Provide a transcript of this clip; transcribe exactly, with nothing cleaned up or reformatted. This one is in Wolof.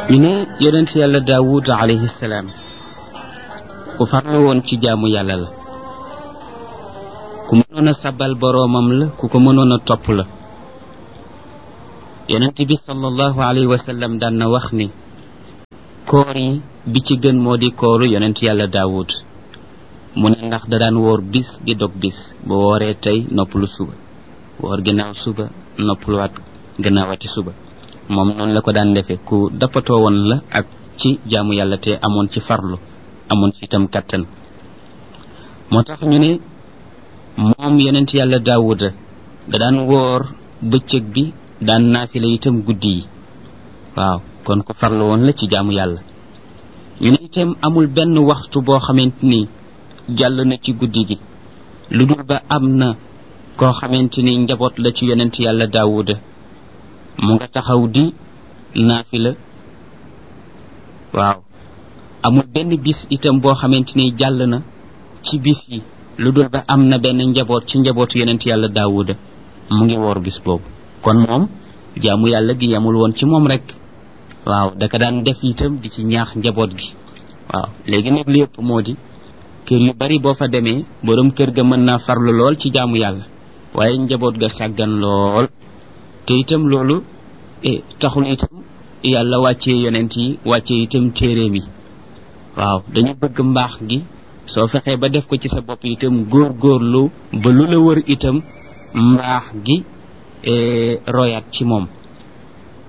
ñu ne yonent yàlla daawud alayhi salaam ku farlu woon ci jaamu yàlla la, ku mënoon a sabal boroomam la, ku ko mënoon a topp la. yonent bi sallallahu alayhi wa sallam daan na wax ni koor yi bi ci gën moo di kooru yonent yàlla daawud. mu ne ndax da daan woor bis di dog bis, bu wooree tey noppalu suba, woor ginnaaw suba noppaluwaat gannaawati suba. moom noonu la ko daan defee, ku dappatoo woon la ak ci jaamu yàlla te amoon ci farlu, amoon ci itam kattan. moo tax ñu ne moom yonent yàlla daawuda da daan woor bëccëg bi, daan naafila itam guddi yi. waaw kon ko farlu woon la ci jaamu yàlla. ñu ne itam amul benn waxtu boo xamante ni jàll na ci guddi gi lu dul ba am na koo xamante ni njaboot la ci yonent yàlla daawuda mu nga taxaw di naafila. waaw amul benn bis itam boo xamante ni jàll na ci bis yi lu dul ba am na benn njaboot ci njabootu yonent yàlla daawuda mu ngi woor bis boobu. kon moom jaamu yàlla gi yamul woon ci moom rek, waaw daka daan def itam di ci ñaax njaboot gi. waaw léegi nag lépp moo di kër yu bari boo fa demee borom kër ga mën naa farlu lool ci jaamu yàlla, waaye njaboot ga sàggan lool. te itam loolu e taxul itam yàlla wàccee yonent yi, wàccee itam téeréem yi. waaw dañu bëgg mbaax gi soo fexee ba def ko ci sa bopp itam góor góorlu ba lu la wër itam mbaax gi royaat ci moom.